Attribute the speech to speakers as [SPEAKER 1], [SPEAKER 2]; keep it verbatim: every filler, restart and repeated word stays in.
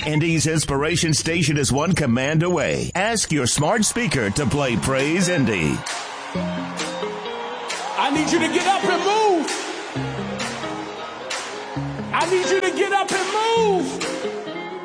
[SPEAKER 1] Indy's inspiration station is one command away. Ask your smart speaker to play Praise Indy.
[SPEAKER 2] I need you to get up and move. I need you to get up and move.